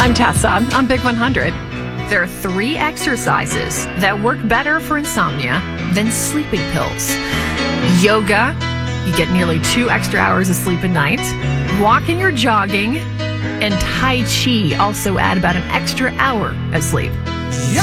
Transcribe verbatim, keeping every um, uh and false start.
I'm Tessa. I'm Big one hundred. There are three exercises that work better for insomnia than sleeping pills. Yoga, you get nearly two extra hours of sleep a night. Walking or jogging, and Tai Chi also add about an extra hour of sleep. Yeah.